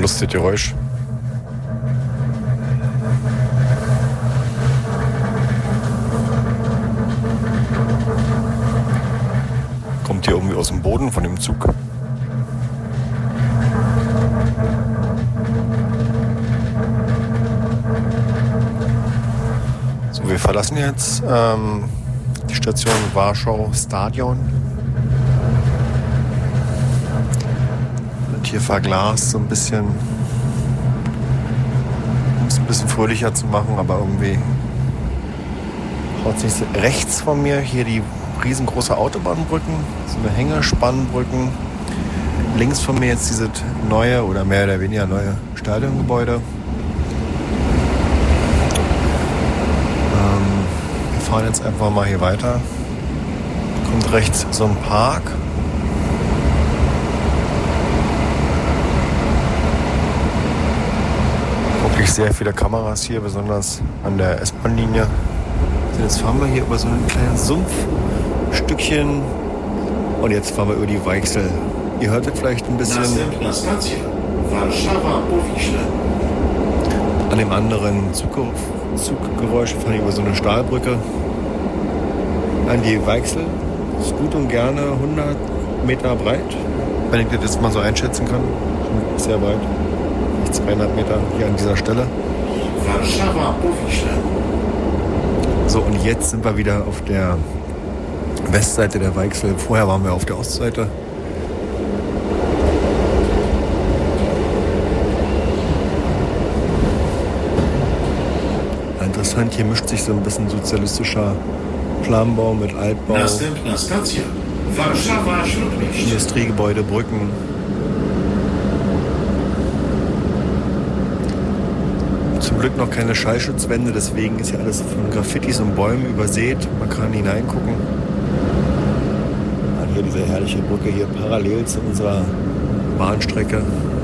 ein lustiges Geräusch. Kommt hier irgendwie aus dem Boden von dem Zug. So, wir verlassen jetzt die Station Warschau Stadion. Wird hier verglast, so ein bisschen, um es ein bisschen fröhlicher zu machen, aber irgendwie haut sich rechts von mir hier die riesengroße Autobahnbrücken, so eine Hängespannbrücken. Links von mir jetzt dieses neue oder mehr oder weniger neue Stadiongebäude. Wir fahren jetzt einfach mal hier weiter. Kommt rechts so ein Park. Wirklich sehr viele Kameras hier, besonders an der S-Bahn-Linie. Jetzt fahren wir hier über so ein kleines Sumpfstückchen und jetzt fahren wir über die Weichsel. Ihr hörtet vielleicht ein bisschen an dem anderen Zuggeräusch, fahren wir über so eine Stahlbrücke an die Weichsel. Ist gut und gerne 100 Meter breit, wenn ich das jetzt mal so einschätzen kann. Sehr weit, 200 Meter hier an dieser Stelle. So, und jetzt sind wir wieder auf der Westseite der Weichsel. Vorher waren wir auf der Ostseite. Interessant, hier mischt sich so ein bisschen sozialistischer Planbau mit Altbau, Industriegebäude, Brücken. Zum Glück noch keine Schallschutzwände, deswegen ist hier alles von Graffitis und Bäumen übersät. Man kann hineingucken. Hier diese herrliche Brücke hier parallel zu unserer Bahnstrecke.